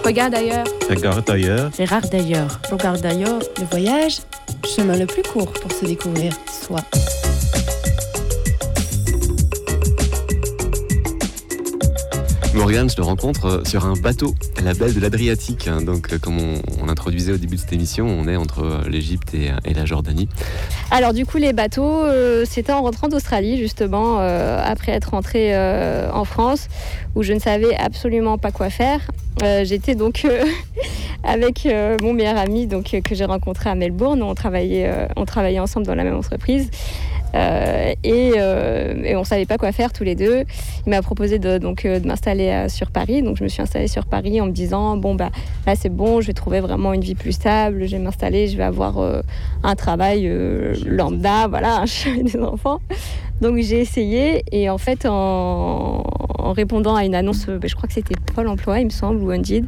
Regarde ailleurs. Regarde ailleurs. Regarde ailleurs. Regarde ailleurs. Le voyage, chemin le plus court pour se découvrir soi. Morgane, je te rencontre sur un bateau, la Belle de l'Adriatique. Donc, comme on introduisait au début de cette émission, on est entre l'Égypte et la Jordanie. Alors du coup, les bateaux, c'était en rentrant d'Australie, justement, après être rentrée en France, où je ne savais absolument pas quoi faire. J'étais donc avec mon meilleur ami que j'ai rencontré à Melbourne. On travaillait ensemble dans la même entreprise. Et on savait pas quoi faire tous les deux. Il m'a proposé de m'installer sur Paris, donc je me suis installée sur Paris en me disant là c'est bon, je vais trouver vraiment une vie plus stable, je vais m'installer, je vais avoir un travail lambda, voilà, je fais des enfants. Donc j'ai essayé et en fait en répondant à une annonce, je crois que c'était Pôle Emploi il me semble, ou Indeed,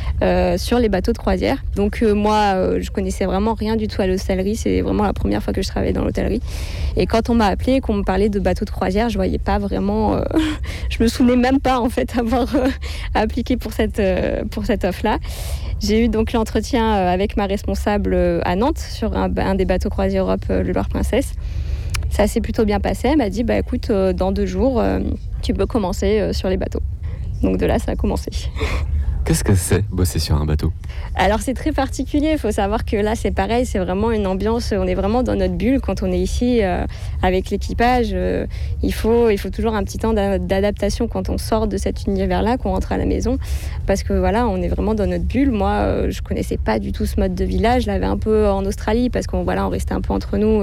sur les bateaux de croisière. Donc moi je connaissais vraiment rien du tout à l'hôtellerie, c'est vraiment la première fois que je travaillais dans l'hôtellerie. Et quand on m'a appelé, qu'on me parlait de bateaux de croisière, je voyais pas vraiment, je me souvenais même pas en fait avoir appliqué pour cette offre-là. J'ai eu donc l'entretien avec ma responsable à Nantes sur un des bateaux croisière Europe, le Loire Princesse. Ça s'est plutôt bien passé. Elle m'a dit écoute, dans 2 jours, tu peux commencer sur les bateaux. Donc de là, ça a commencé. Qu'est-ce que c'est bosser sur un bateau ? Alors c'est très particulier, il faut savoir que là c'est pareil, c'est vraiment une ambiance, on est vraiment dans notre bulle quand on est ici avec l'équipage. Il faut toujours un petit temps d'adaptation quand on sort de cet univers-là, qu'on rentre à la maison, parce que voilà, on est vraiment dans notre bulle. Moi je connaissais pas du tout ce mode de vie là, je l'avais un peu en Australie parce qu'on restait un peu entre nous.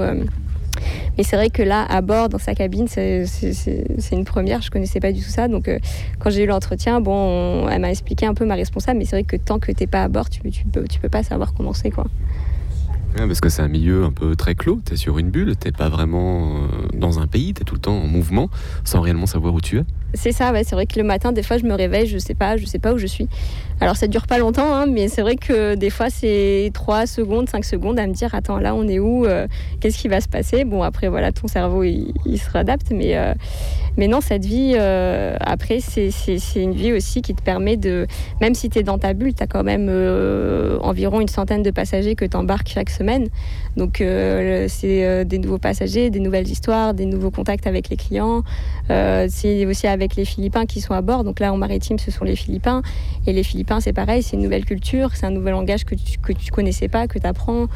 Mais c'est vrai que là, à bord, dans sa cabine, c'est une première. Je connaissais pas du tout ça. Donc, quand j'ai eu l'entretien, elle m'a expliqué un peu ma responsable. Mais c'est vrai que tant que t'es pas à bord, tu peux pas savoir comment c'est, quoi. Ouais, parce que c'est un milieu un peu très clos. T'es sur une bulle, t'es pas vraiment dans un pays. T'es tout le temps en mouvement, sans réellement savoir où tu es. C'est ça, ouais. C'est vrai que le matin, des fois, je me réveille, je sais pas où je suis. Alors, ça dure pas longtemps, hein, mais c'est vrai que des fois, c'est 3 secondes, 5 secondes à me dire, attends, là, on est où ? Qu'est-ce qui va se passer ? Bon, après, voilà, ton cerveau, il se réadapte, mais non, cette vie, après, c'est une vie aussi qui te permet de, même si t'es dans ta bulle, t'as quand même environ une centaine de passagers que t'embarques chaque semaine. Donc, c'est des nouveaux passagers, des nouvelles histoires, des nouveaux contacts avec les clients. C'est aussi avec les Philippins qui sont à bord. Donc là, en maritime, ce sont les Philippins. Et les Philippins, c'est pareil, c'est une nouvelle culture, c'est un nouvel langage que tu connaissais pas, que tu apprends.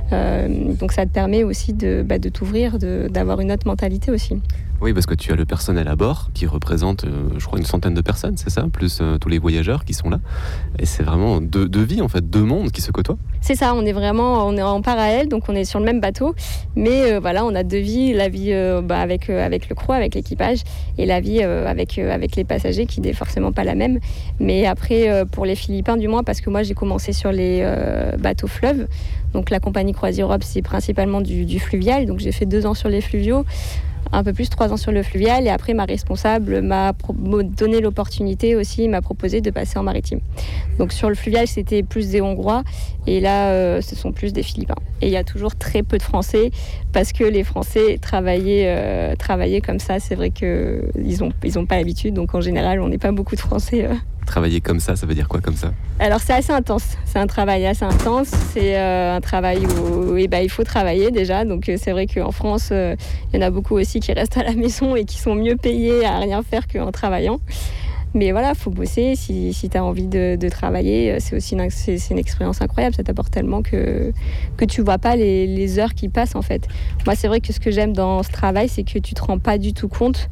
Donc ça te permet aussi de t'ouvrir, d'avoir une autre mentalité aussi. Oui, parce que tu as le personnel à bord qui représente, je crois, une centaine de personnes, c'est ça ? Plus tous les voyageurs qui sont là. Et c'est vraiment deux vies, en fait, 2 mondes qui se côtoient. C'est ça, on est en parallèle, donc on est sur le même bateau. Mais voilà, on a 2 vies, la vie avec le crew, avec l'équipage, et la vie avec les passagers qui n'est forcément pas la même. Mais après, pour les Philippins du moins, parce que moi j'ai commencé sur les bateaux fleuves. Donc la compagnie Croisière Europe, c'est principalement du fluvial. Donc j'ai fait 2 ans sur les fluviaux, un peu plus 3 ans sur le fluvial, et après ma responsable m'a donné l'opportunité aussi, m'a proposé de passer en maritime. Donc sur le fluvial c'était plus des Hongrois, et là ce sont plus des Philippins. Et il y a toujours très peu de Français, parce que les Français travailler comme ça, c'est vrai qu'ils ont pas l'habitude, donc en général on n'est pas beaucoup de Français. Travailler comme ça veut dire quoi comme ça ? Alors c'est assez intense, c'est un travail assez intense, c'est un travail où il faut travailler déjà, donc c'est vrai qu'en France il y en a beaucoup aussi qui restent à la maison et qui sont mieux payés à rien faire qu'en travaillant. Mais voilà, il faut bosser, si tu as envie de travailler, c'est aussi une expérience incroyable, ça t'apporte tellement que tu vois pas les heures qui passent en fait. Moi c'est vrai que ce que j'aime dans ce travail, c'est que tu te rends pas du tout compte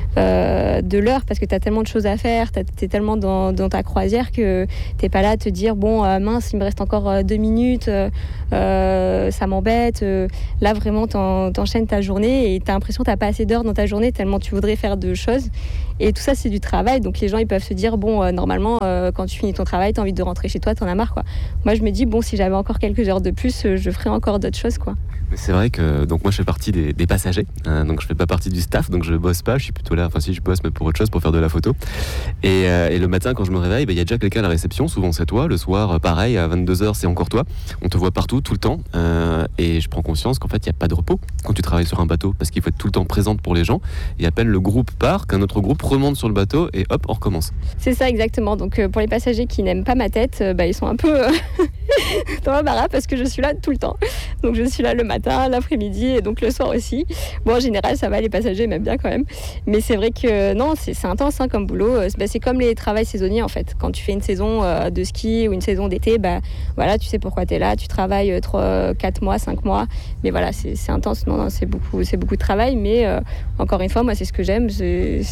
de l'heure, parce que tu as tellement de choses à faire, tu es tellement dans ta croisière que tu n'es pas là à te dire mince, il me reste encore 2 minutes, ça m'embête. Là vraiment t'enchaînes ta journée et tu as l'impression que tu n'as pas assez d'heures dans ta journée tellement tu voudrais faire de choses, et tout ça c'est du travail. Donc les gens ils peuvent se dire normalement quand tu finis ton travail tu as envie de rentrer chez toi, t'en as marre quoi. Moi je me dis si j'avais encore quelques heures de plus, je ferais encore d'autres choses quoi. C'est vrai que donc moi je fais partie des passagers, donc je fais pas partie du staff, donc je bosse pas, je suis plutôt là, enfin si je bosse mais pour autre chose, pour faire de la photo. Et le matin quand je me réveille, il y a déjà quelqu'un à la réception, souvent c'est toi, le soir pareil, à 22h c'est encore toi, on te voit partout, tout le temps, et je prends conscience qu'en fait il n'y a pas de repos quand tu travailles sur un bateau, parce qu'il faut être tout le temps présente pour les gens, et à peine le groupe part, qu'un autre groupe remonte sur le bateau, et hop, on recommence. C'est ça exactement, donc pour les passagers qui n'aiment pas ma tête, ils sont un peu dans l'embarras parce que je suis là tout le temps. Donc je suis là le matin, l'après-midi et donc le soir aussi. Bon, en général, ça va, les passagers m'aiment bien quand même. Mais c'est vrai que non, c'est intense comme boulot. C'est comme les travails saisonniers en fait. Quand tu fais une saison de ski ou une saison d'été, voilà, tu sais pourquoi tu es là. Tu travailles 3, 4 mois, 5 mois. Mais voilà, c'est intense. Non, c'est beaucoup de travail. Mais encore une fois, moi, c'est ce que j'aime. Ça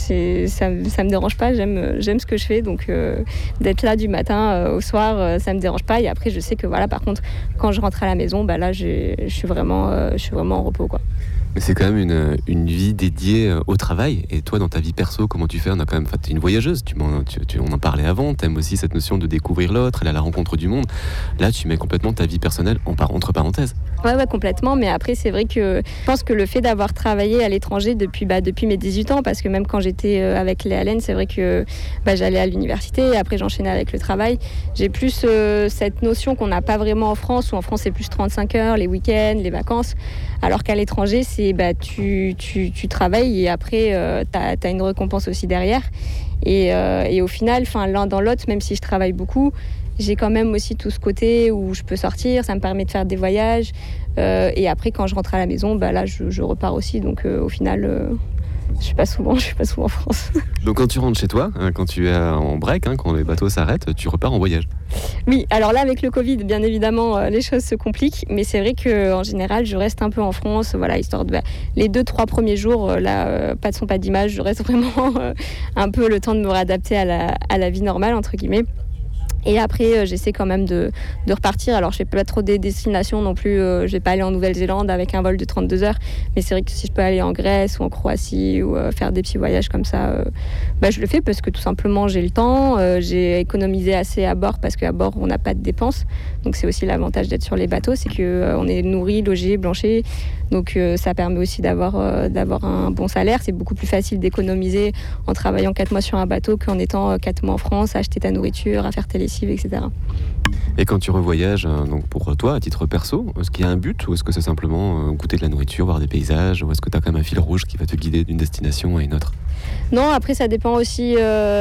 me dérange pas. J'aime ce que je fais. Donc d'être là du matin au soir, ça me dérange pas. Et après, je sais que voilà, par contre, quand je rentre à la maison, là, je suis vraiment en repos, quoi. Mais c'est quand même une vie dédiée au travail. Et toi, dans ta vie perso, comment tu fais? T'es une voyageuse, on en parlait avant, t'aimes aussi cette notion de découvrir l'autre, aller à la rencontre du monde. Là, tu mets complètement ta vie personnelle entre parenthèses. Ouais, complètement. Mais après, c'est vrai que je pense que le fait d'avoir travaillé à l'étranger depuis mes 18 ans, parce que même quand j'étais avec les Allen, c'est vrai que j'allais à l'université, après j'enchaînais avec le travail. J'ai plus cette notion qu'on n'a pas vraiment en France, où en France c'est plus 35 heures, les week-ends, les vacances, alors qu'à l'étranger, c'est tu travailles et après t'as une récompense aussi derrière. Et au final, l'un dans l'autre, même si je travaille beaucoup, j'ai quand même aussi tout ce côté où je peux sortir, ça me permet de faire des voyages. Et après, quand je rentre à la maison, là, je repars aussi. Donc au final, je suis pas souvent en France. Donc quand tu rentres chez toi, quand tu es en break, quand les bateaux s'arrêtent, tu repars en voyage. Oui, alors là, avec le Covid, bien évidemment, les choses se compliquent. Mais c'est vrai qu'en général, je reste un peu en France, voilà, histoire de... les 2-3 premiers jours, pas de son, pas d'image, je reste vraiment un peu le temps de me réadapter à la vie normale, entre guillemets. Et après, j'essaie quand même de repartir. Alors, je fais pas trop des destinations non plus. Je vais pas aller en Nouvelle-Zélande avec un vol de 32 heures. Mais c'est vrai que si je peux aller en Grèce ou en Croatie ou faire des petits voyages comme ça, je le fais parce que tout simplement, j'ai le temps. J'ai économisé assez à bord parce qu'à bord, on n'a pas de dépenses. Donc, c'est aussi l'avantage d'être sur les bateaux. C'est qu'on est nourri, logé, blanché. Donc, ça permet aussi d'avoir un bon salaire. C'est beaucoup plus facile d'économiser en travaillant 4 mois sur un bateau qu'en étant 4 mois en France, à acheter ta nourriture, à faire tes lessives, etc. Et quand tu revoyages, donc pour toi, à titre perso, est-ce qu'il y a un but ou est-ce que c'est simplement goûter de la nourriture, voir des paysages, ou est-ce que tu as quand même un fil rouge qui va te guider d'une destination à une autre? Non, après ça dépend aussi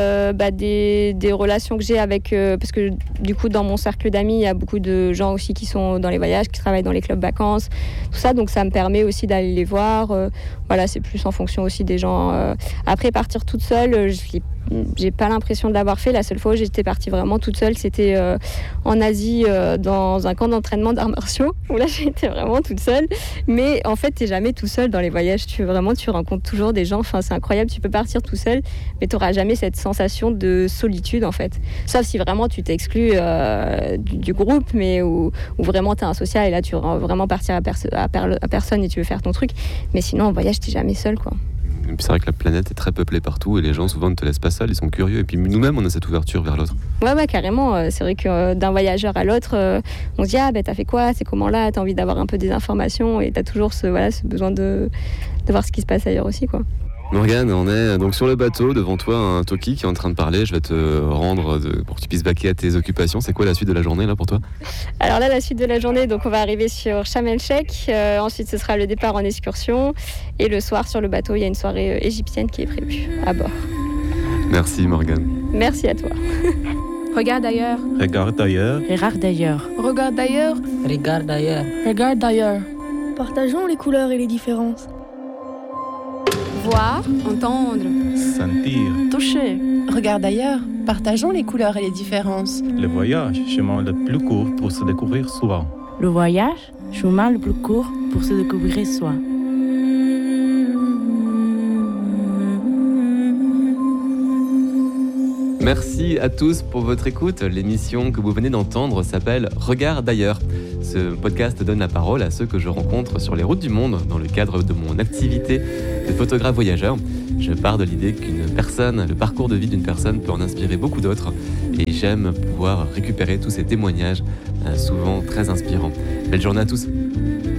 des relations que j'ai avec... parce que du coup, dans mon cercle d'amis, il y a beaucoup de gens aussi qui sont dans les voyages, qui travaillent dans les clubs vacances, tout ça. Donc ça me permet aussi d'aller les voir. Voilà, c'est plus en fonction aussi des gens. Après, partir toute seule, j'ai pas l'impression de l'avoir fait. La seule fois où j'étais partie vraiment toute seule, c'était en Asie, dans un camp d'entraînement d'arts martiaux, où là j'étais vraiment toute seule. Mais en fait, t'es jamais tout seul dans les voyages. Tu rencontres toujours des gens. Enfin, c'est incroyable. Tu peux partir tout seul, mais t'auras jamais cette sensation de solitude en fait. Sauf si vraiment tu t'exclus du groupe, mais où vraiment t'es un social et là tu veux vraiment partir à personne et tu veux faire ton truc. Mais sinon, en voyage, t'es jamais seul, quoi. Et puis c'est vrai que la planète est très peuplée partout et les gens souvent ne te laissent pas seul, ils sont curieux. Et puis nous-mêmes, on a cette ouverture vers l'autre. Ouais, carrément. C'est vrai que d'un voyageur à l'autre, on se dit t'as fait quoi, c'est comment là, t'as envie d'avoir un peu des informations et t'as toujours ce besoin de voir ce qui se passe ailleurs aussi, quoi. Morgane, on est donc sur le bateau, devant toi un Toki qui est en train de parler. Je vais te rendre pour que tu puisses vaquer à tes occupations. C'est quoi la suite de la journée là pour toi? Alors là, la suite de la journée, donc on va arriver sur Sharm el-Sheikh. Ensuite, ce sera le départ en excursion. Et le soir, sur le bateau, il y a une soirée égyptienne qui est prévue à bord. Merci Morgane. Merci à toi. Regarde ailleurs. Regarde ailleurs. Regarde d'ailleurs. Regarde d'ailleurs. Regarde d'ailleurs. Regarde d'ailleurs. Partageons les couleurs et les différences. Voir, entendre, Sentir. Toucher. regarde ailleurs, partageons les couleurs et les différences. Le voyage, chemin le plus court pour se découvrir soi. Le voyage, chemin le plus court pour se découvrir soi. Merci à tous pour votre écoute. L'émission que vous venez d'entendre s'appelle Regarde d'ailleurs. Ce podcast donne la parole à ceux que je rencontre sur les routes du monde dans le cadre de mon activité de photographe voyageur. Je pars de l'idée le parcours de vie d'une personne peut en inspirer beaucoup d'autres et j'aime pouvoir récupérer tous ces témoignages, souvent très inspirants. Belle journée à tous.